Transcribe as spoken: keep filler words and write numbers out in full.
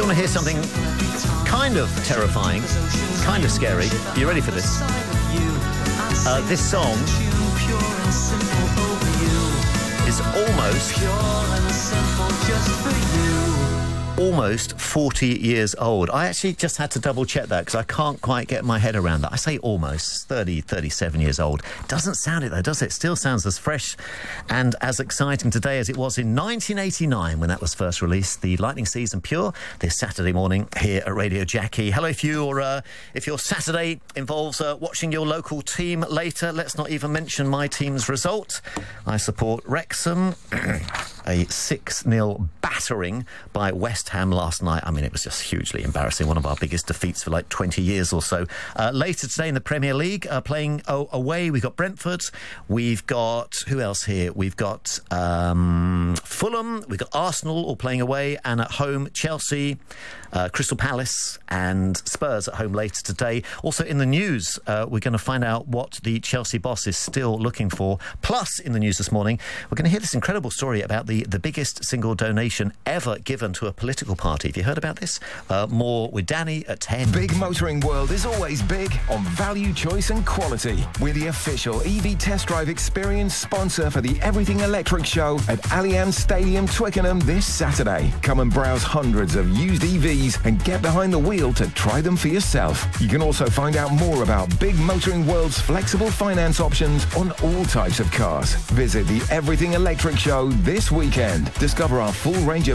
you want to hear something kind of terrifying, kind of scary, are you ready for this? Uh, this song is almost almost forty years old. I actually just had to double check that because I can't quite get my head around that. I say almost, thirty, thirty-seven years old. Doesn't sound it though, does it? It still sounds as fresh and as exciting today as it was in nineteen eighty-nine when that was first released. The Lightning Season Pure this Saturday morning here at Radio Jackie. Hello, if you're uh, if your Saturday involves uh, watching your local team later, let's not even mention my team's result. I support Wrexham. A six nil battering by West Ham last night. I mean, it was just hugely embarrassing. One of our biggest defeats for like twenty years or so. Uh, later today in the Premier League, uh, playing oh, away, we've got Brentford. We've got, who else here? We've got um, Fulham. We've got Arsenal all playing away. And at home, Chelsea, uh, Crystal Palace and Spurs at home later today. Also in the news, uh, we're going to find out what the Chelsea boss is still looking for. Plus, in the news this morning, we're going to hear this incredible story about the, the biggest single donation ever given to a political party. Have you heard about this? Uh, more with Danny at ten. Big Motoring World is always big on value, choice and quality. We're the official E V test drive experience sponsor for the Everything Electric Show at Allianz Stadium, Twickenham this Saturday. Come and browse hundreds of used E Vs and get behind the wheel to try them for yourself. You can also find out more about Big Motoring World's flexible finance options on all types of cars. Visit the Everything Electric Show this weekend. Discover our full range of